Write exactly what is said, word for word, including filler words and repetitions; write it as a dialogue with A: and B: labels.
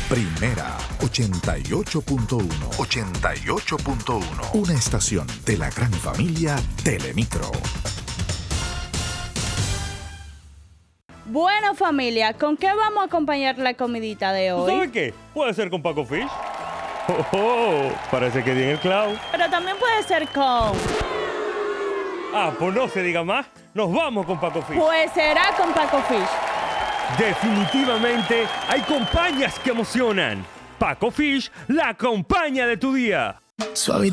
A: Primera ochenta y ocho punto uno. ochenta y ocho punto uno. Una estación de la gran familia Telemicro.
B: Bueno, familia, ¿con qué vamos a acompañar la comidita de hoy?
C: ¿Sabe qué? Puede ser con Paco Fish. Oh, oh, parece que di en el clavo.
B: Pero también puede ser con...
C: Ah, pues no se diga más. Nos vamos con Paco Fish.
B: Pues será con Paco Fish.
C: Definitivamente hay compañías que emocionan. Paco Fish, la compañía de tu día.
D: Suave.